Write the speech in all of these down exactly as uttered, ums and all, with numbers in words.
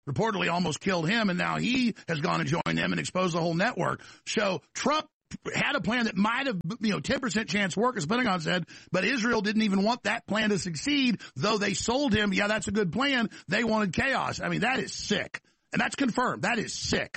reportedly almost killed him, and now he has gone and joined them and exposed the whole network. So Trump had a plan that might have, you know, ten percent chance work, as Pentagon said, but Israel didn't even want that plan to succeed, though they sold him, yeah, that's a good plan. They wanted chaos. I mean, that is sick. And that's confirmed. That is sick.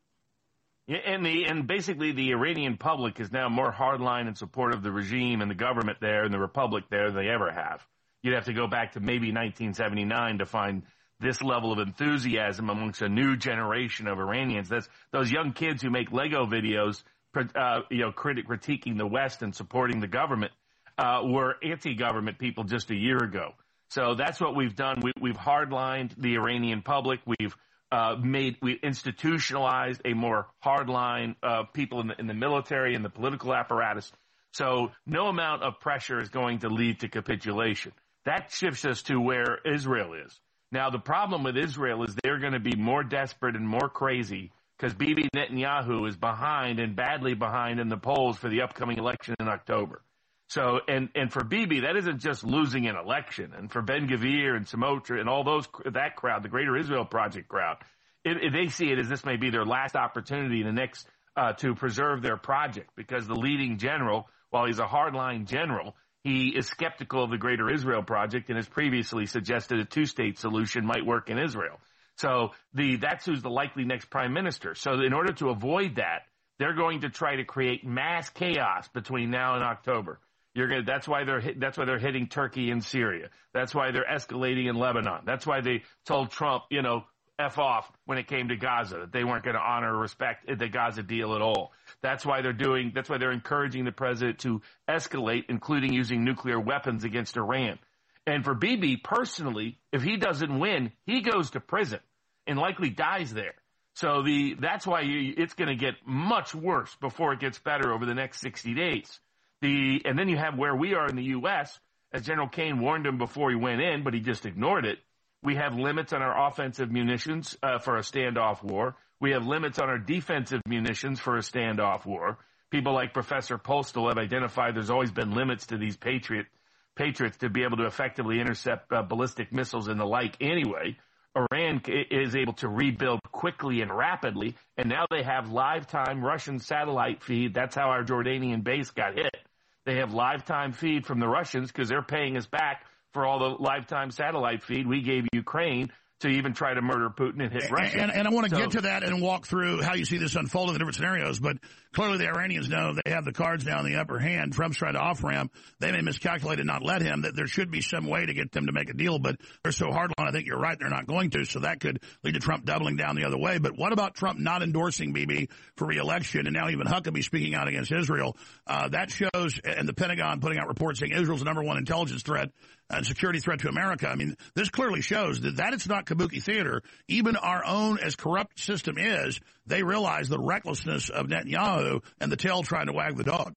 Yeah, and the and basically the Iranian public is now more hardline in support of the regime and the government there and the republic there than they ever have. You'd have to go back to maybe nineteen seventy-nine to find this level of enthusiasm amongst a new generation of Iranians. That's those young kids who make Lego videos, uh, you know, critic, critiquing the West and supporting the government, uh, were anti-government people just a year ago. So that's what we've done. We, we've hardlined the Iranian public. We've uh, made, we institutionalized a more hardline uh, people in the, in the military and the political apparatus. So no amount of pressure is going to lead to capitulation. That shifts us to where Israel is. Now, the problem with Israel is they're going to be more desperate and more crazy because Bibi Netanyahu is behind and badly behind in the polls for the upcoming election in October. So, and, and for Bibi, that isn't just losing an election. And for Ben-Gvir and Samotra and all those, that crowd, the Greater Israel Project crowd, it, it, they see it as this may be their last opportunity in the next, uh, to preserve their project because the leading general, while he's a hardline general, he is skeptical of the Greater Israel Project and has previously suggested a two-state solution might work in Israel. So the that's who's the likely next prime minister. So in order to avoid that, they're going to try to create mass chaos between now and October. You're going to, that's why they're hit, that's why they're hitting Turkey and Syria. That's why they're escalating in Lebanon. That's why they told Trump, you know, F off when it came to Gaza, that they weren't going to honor or respect the Gaza deal at all. That's why they're doing, that's why they're encouraging the president to escalate, including using nuclear weapons against Iran. And for Bibi personally, if he doesn't win, he goes to prison and likely dies there. So the, that's why you, it's going to get much worse before it gets better over the next sixty days. The, and then you have where we are in the U S, as General Kane warned him before he went in, but he just ignored it. We have limits on our offensive munitions uh, for a standoff war. We have limits on our defensive munitions for a standoff war. People like Professor Postal have identified there's always been limits to these Patriot Patriots to be able to effectively intercept uh, ballistic missiles and the like anyway. Iran is able to rebuild quickly and rapidly, and now they have live-time Russian satellite feed. That's how our Jordanian base got hit. They have live-time feed from the Russians because they're paying us back for all the lifetime satellite feed we gave Ukraine to even try to murder Putin and hit Russia. And, and I want to so, get to that and walk through how you see this unfolding in different scenarios, but clearly the Iranians know they have the cards now in the upper hand. Trump's trying to off-ramp. They may miscalculate and not let him, that there should be some way to get them to make a deal, but they're so hard on, I think you're right, they're not going to, so that could lead to Trump doubling down the other way. But what about Trump not endorsing Bibi for re-election, and now even Huckabee speaking out against Israel? Uh, that shows, and the Pentagon putting out reports saying Israel's the number one intelligence threat and security threat to America. I mean, this clearly shows that, that it's not kabuki theater. Even our own, as corrupt system is, they realize the recklessness of Netanyahu and the tail trying to wag the dog.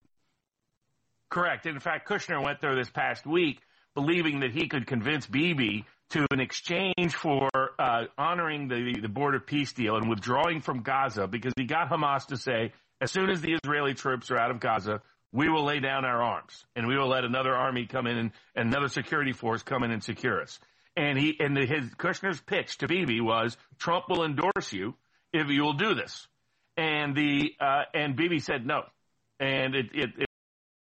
Correct. In fact, Kushner went there this past week believing that he could convince Bibi to, in exchange for uh, honoring the, the border peace deal and withdrawing from Gaza, because he got Hamas to say, as soon as the Israeli troops are out of Gaza, we will lay down our arms, and we will let another army come in and, and another security force come in and secure us. And he and the, his Kushner's pitch to Bibi was, Trump will endorse you if you will do this. And the uh, and Bibi said no, and it it. it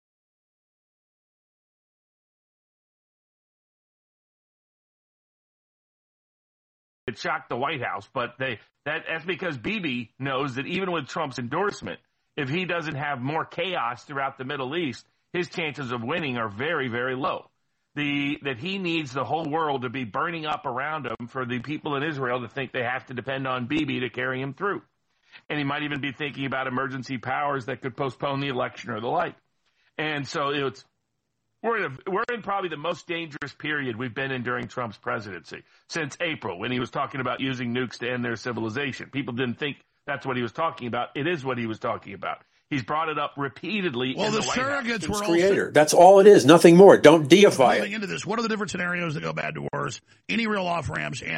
It shocked the White House, but they that that's because Bibi knows that even with Trump's endorsement, if he doesn't have more chaos throughout the Middle East, his chances of winning are very, very low. The that he needs the whole world to be burning up around him for the people in Israel to think they have to depend on Bibi to carry him through. And he might even be thinking about emergency powers that could postpone the election or the like. And so it's We're in, a, we're in probably the most dangerous period we've been in during Trump's presidency since April, when he was talking about using nukes to end their civilization. People didn't think that's what he was talking about. It is what he was talking about. He's brought it up repeatedly. Well, in the, the White surrogates House. were also creator. That's all it is. Nothing more. Don't deify moving it. into this. What are the different scenarios that go bad to worse? Any real off ramps? And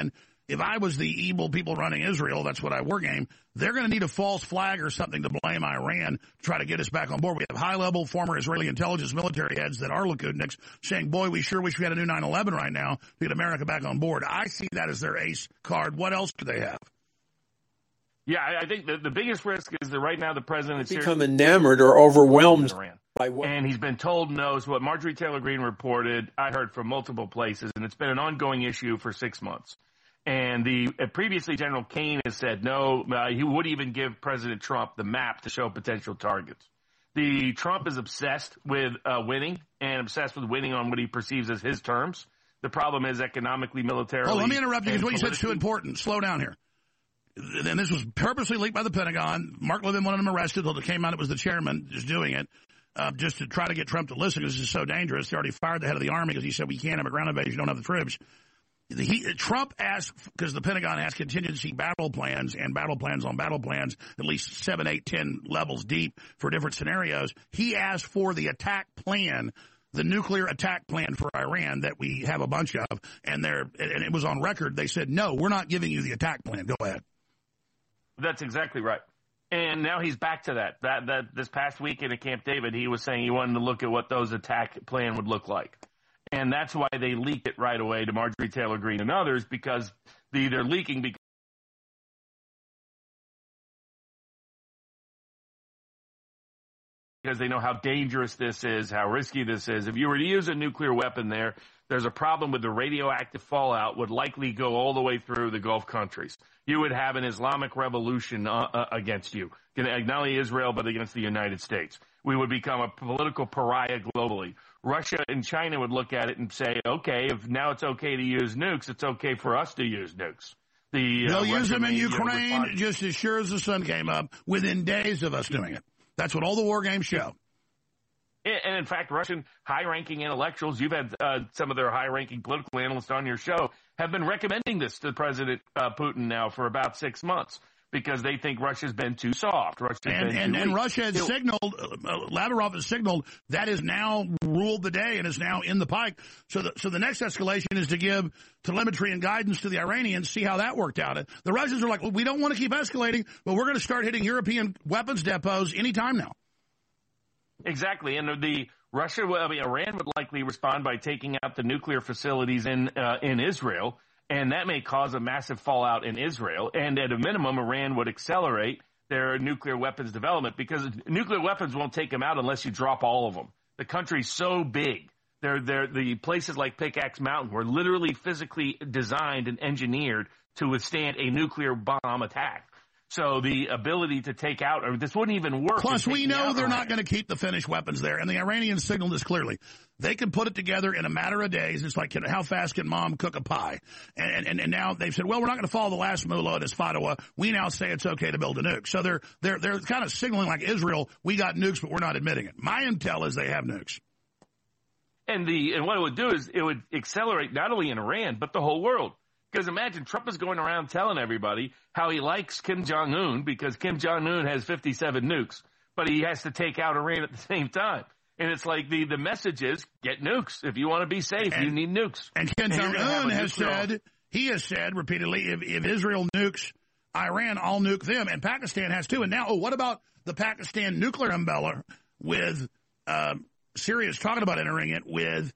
if I was the evil people running Israel, that's what I war game, they're going to need a false flag or something to blame Iran to try to get us back on board. We have high-level former Israeli intelligence military heads that are Likudniks saying, boy, we sure wish we had a new nine eleven right now to get America back on board. I see that as their ace card. What else do they have? Yeah, I think the, the biggest risk is that right now the president is become enamored or overwhelmed by what? And he's been told knows what Marjorie Taylor Greene reported. I heard from multiple places, and it's been an ongoing issue for six months. And the uh, previously General Kane has said no, uh, he would even give President Trump the map to show potential targets. The Trump is obsessed with uh, winning and obsessed with winning on what he perceives as his terms. The problem is economically, militarily. Oh, let me interrupt you because what you said is too politically. important. Slow down here. And this was purposely leaked by the Pentagon. Mark Levin wanted him arrested until it came out it was the chairman just doing it, uh, just to try to get Trump to listen because this is so dangerous. They already fired the head of the Army because he said we can't have a ground invasion, you don't have the troops. He, Trump asked, because the Pentagon asked contingency battle plans and battle plans on battle plans, at least seven, eight, ten levels deep for different scenarios. He asked for the attack plan, the nuclear attack plan for Iran that we have a bunch of, and they're, and it was on record. They said, no, we're not giving you the attack plan. Go ahead. That's exactly right. And now he's back to that. That that this past weekend at Camp David, he was saying he wanted to look at what those attack plan would look like. And that's why they leaked it right away to Marjorie Taylor Greene and others, because the, they're leaking because because they know how dangerous this is, how risky this is. If you were to use a nuclear weapon there, there's a problem with the radioactive fallout would likely go all the way through the Gulf countries. You would have an Islamic revolution uh, uh, against you, not only Israel, but against the United States. We would become a political pariah globally. Russia and China would look at it and say, okay, if now it's okay to use nukes, it's okay for us to use nukes. The, They'll uh, use Russia them in may, Ukraine you know, respond- just as sure as the sun came up within days of us doing it. That's what all the war games show. And in fact, Russian high-ranking intellectuals, you've had uh, some of their high-ranking political analysts on your show, have been recommending this to President uh, Putin now for about six months because they think Russia's been too soft. Russia's and been and, too and weak. Russia has It- signaled, uh, Lavrov has signaled that is now ruled the day and is now in the pike. So the, so the next escalation is to give telemetry and guidance to the Iranians, see how that worked out. The Russians are like, well, we don't want to keep escalating, but we're going to start hitting European weapons depots anytime now. Exactly. And the Russia, I mean, Iran would likely respond by taking out the nuclear facilities in uh, in Israel, and that may cause a massive fallout in Israel. And at a minimum, Iran would accelerate their nuclear weapons development because nuclear weapons won't take them out unless you drop all of them. The country's so big. They're, they're, the places like Pickaxe Mountain were literally physically designed and engineered to withstand a nuclear bomb attack. So the ability to take out, or this wouldn't even work. Plus, we know they're Iran. not going to keep the finished weapons there, and the Iranians signaled this clearly. They can put it together in a matter of days. It's like, how fast can mom cook a pie? And and, and now they've said, well, we're not going to follow the last mullah at his fatwa. We now say it's okay to build a nuke. So they're they're they're kind of signaling like Israel, we got nukes, but we're not admitting it. My intel is they have nukes. And the and what it would do is it would accelerate not only in Iran but the whole world. Because imagine Trump is going around telling everybody how he likes Kim Jong-un because Kim Jong-un has fifty-seven nukes, but he has to take out Iran at the same time. And it's like the, the message is get nukes. If you want to be safe, and, you need nukes. And Kim and Jong-un has said, he has said repeatedly, if, if Israel nukes Iran, I'll nuke them. And Pakistan has too. And now, oh, what about the Pakistan nuclear umbrella with uh, Syria's talking about entering it with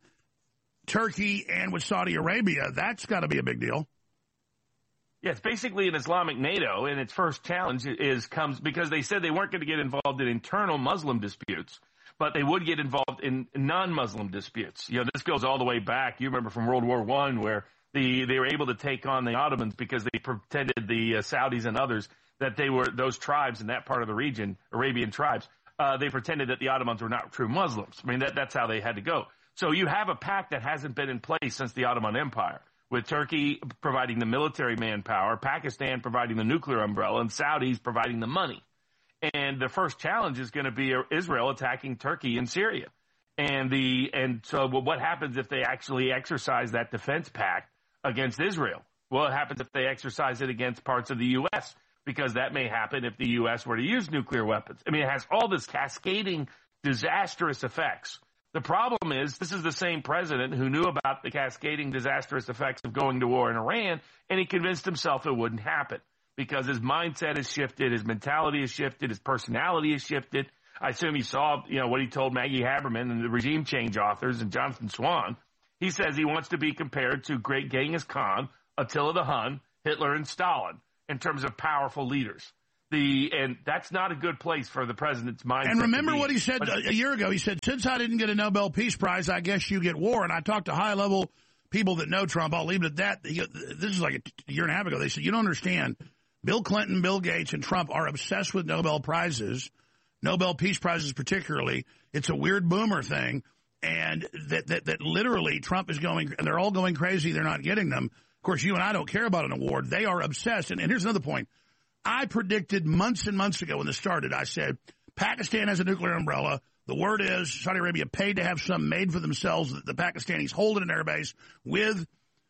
Turkey and with Saudi Arabia? That's got to be a big deal. Yeah, it's basically an Islamic NATO, and its first challenge is comes because they said they weren't going to get involved in internal Muslim disputes, but they would get involved in non-Muslim disputes. You know, this goes all the way back. You remember from World War One, where the they were able to take on the Ottomans because they pretended the uh, Saudis and others that they were those tribes in that part of the region, Arabian tribes. Uh, they pretended that the Ottomans were not true Muslims. I mean, that that's how they had to go. So you have a pact that hasn't been in place since the Ottoman Empire, with Turkey providing the military manpower, Pakistan providing the nuclear umbrella, and Saudis providing the money. And the first challenge is going to be Israel attacking Turkey and Syria. And the and so well, what happens if they actually exercise that defense pact against Israel? Well, it happens if they exercise it against parts of the U S, because that may happen if the U S were to use nuclear weapons. I mean, it has all this cascading disastrous effects The problem is this is the same president who knew about the cascading disastrous effects of going to war in Iran, and he convinced himself it wouldn't happen because his mindset has shifted, his mentality has shifted, his personality has shifted. I assume you saw, you know, what he told Maggie Haberman and the regime change authors and Jonathan Swan. He says he wants to be compared to great Genghis Khan, Attila the Hun, Hitler, and Stalin in terms of powerful leaders. The and that's not a good place for the president's mindset. And remember what he said but, a year ago. He said, since I didn't get a Nobel Peace Prize, I guess you get war. And I talked to high-level people that know Trump. I'll leave it at that. This is like a year and a half ago. They said, you don't understand. Bill Clinton, Bill Gates, and Trump are obsessed with Nobel Prizes, Nobel Peace Prizes particularly. It's a weird boomer thing. And that, that, that literally Trump is going, and they're all going crazy. They're not getting them. Of course, you and I don't care about an award. They are obsessed. And, and here's another point. I predicted months and months ago when this started, I said, Pakistan has a nuclear umbrella. The word is Saudi Arabia paid to have some made for themselves that the Pakistanis hold at an airbase with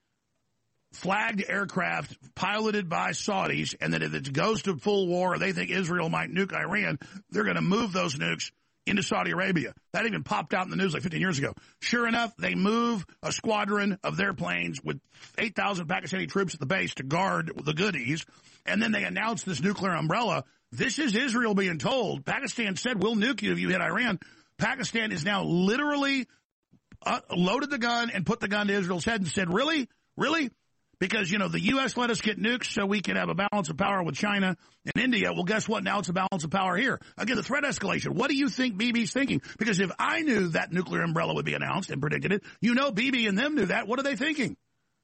flagged aircraft piloted by Saudis, and that if it goes to full war or they think Israel might nuke Iran, they're going to move those nukes into Saudi Arabia. That even popped out in the news like fifteen years ago. Sure enough, they move a squadron of their planes with eight thousand Pakistani troops at the base to guard the goodies, and then they announce this nuclear umbrella. This is Israel being told. Pakistan said, we'll nuke you if you hit Iran. Pakistan is now literally uh, loaded the gun and put the gun to Israel's head and said, really? Really? Because, you know, the U S let us get nukes so we can have a balance of power with China and India. Well, guess what? Now it's a balance of power here. Again, the threat escalation. What do you think Bibi's thinking? Because if I knew that nuclear umbrella would be announced and predicted it, you know Bibi and them knew that. What are they thinking?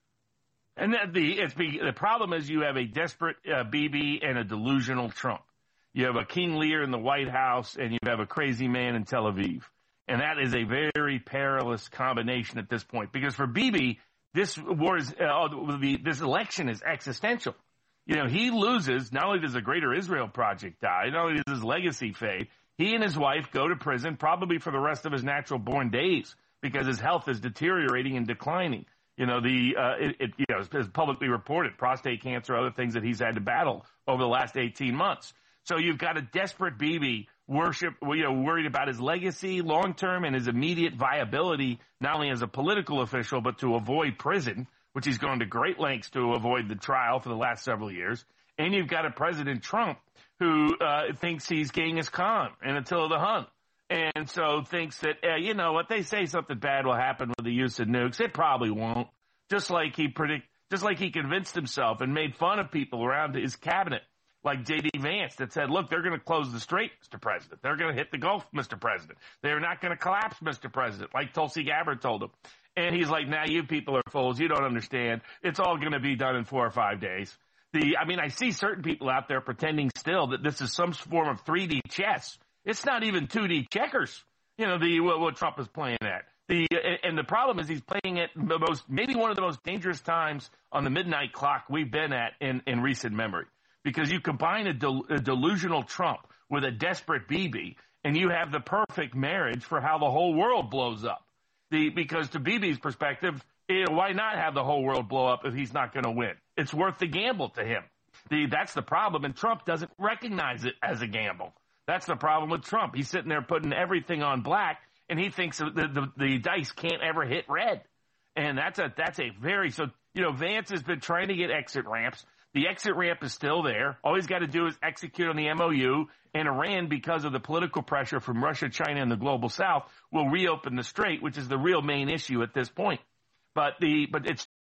And that the it's the problem is you have a desperate uh, Bibi and a delusional Trump. You have a King Lear in the White House, and you have a crazy man in Tel Aviv. And that is a very perilous combination at this point. Because for Bibi, this war is, uh, the, this election is existential. You know, he loses, not only does the Greater Israel Project die, not only does his legacy fade, he and his wife go to prison probably for the rest of his natural born days because his health is deteriorating and declining. You know, the uh, it, it you know, it's publicly reported, prostate cancer, other things that he's had to battle over the last eighteen months. So you've got a desperate Bibi worship, you know, worried about his legacy long term and his immediate viability, not only as a political official, but to avoid prison, which he's gone to great lengths to avoid the trial for the last several years. And you've got a President Trump who uh, thinks he's Genghis Khan and Attila the Hun. And so thinks that, uh, you know what, they say something bad will happen with the use of nukes. It probably won't. Just like he predict, just like he convinced himself and made fun of people around his cabinet, like J D Vance, that said, look, they're going to close the strait, Mister President. They're going to hit the Gulf, Mister President. They're not going to collapse, Mister President, like Tulsi Gabbard told him. And he's like, nah, you people are fools. You don't understand. It's all going to be done in four or five days. The, I mean, I see certain people out there pretending still that this is some form of three D chess. It's not even two D checkers, you know, the what, what Trump is playing at. The and the problem is he's playing it the most, maybe one of the most dangerous times on the midnight clock we've been at in, in recent memory. Because you combine a, del, a delusional Trump with a desperate Bibi, and you have the perfect marriage for how the whole world blows up. The because to Bibi's perspective, you know, why not have the whole world blow up if he's not going to win? It's worth the gamble to him. The, that's the problem, and Trump doesn't recognize it as a gamble. That's the problem with Trump. He's sitting there putting everything on black, and he thinks the, the, the dice can't ever hit red. And that's a that's a very so you know Vance has been trying to get exit ramps. The exit ramp is still there. All he's got to do is execute on the M O U, and Iran, because of the political pressure from Russia, China, and the global South, will reopen the strait, which is the real main issue at this point. But the but it's